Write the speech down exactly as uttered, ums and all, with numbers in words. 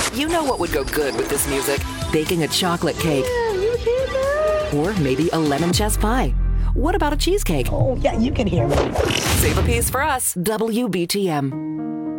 You know what would go good with this music? Baking a chocolate cake. Yeah, you hear that? Or maybe a lemon chess pie. What about a cheesecake? Oh, yeah, you can hear me. Save a piece for us. W B T M.